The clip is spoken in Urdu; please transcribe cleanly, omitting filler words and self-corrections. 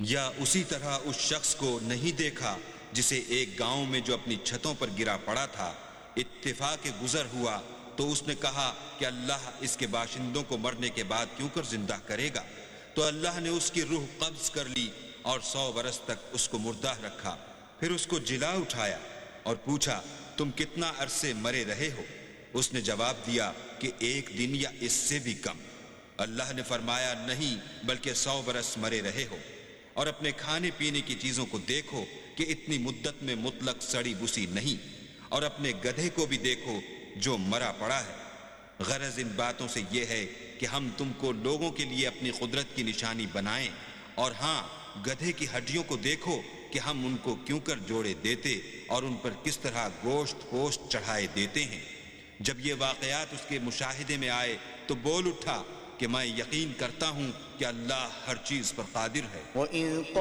یا اسی طرح اس شخص کو نہیں دیکھا جسے ایک گاؤں میں جو اپنی چھتوں پر گرا پڑا تھا اتفاق گزر ہوا تو اس نے کہا کہ اللہ اس کے باشندوں کو مرنے کے بعد کیوں کر زندہ کرے گا؟ تو اللہ نے اس کی روح قبض کر لی اور 100 برس تک اس کو مردہ رکھا. پھر اس کو جلا اٹھایا اور پوچھا تم کتنا عرصے مرے رہے ہو؟ اس نے جواب دیا کہ 1 دن یا اس سے بھی کم. اللہ نے فرمایا نہیں بلکہ 100 برس مرے رہے ہو. اور اپنے کھانے پینے کی چیزوں کو دیکھو کہ اتنی مدت میں مطلق سڑی بسی نہیں، اور اپنے گدھے کو بھی دیکھو جو مرا پڑا ہے. غرض ان باتوں سے یہ ہے کہ ہم تم کو لوگوں کے لیے اپنی قدرت کی نشانی بنائیں. اور ہاں گدھے کی ہڈیوں کو دیکھو کہ ہم ان کو کیوں کر جوڑے دیتے اور ان پر کس طرح گوشت پوشت چڑھائے دیتے ہیں. جب یہ واقعات اس کے مشاہدے میں آئے تو بول اٹھا کہ میں یقین کرتا ہوں کہ اللہ ہر چیز پر قادر ہے. وَإِذْ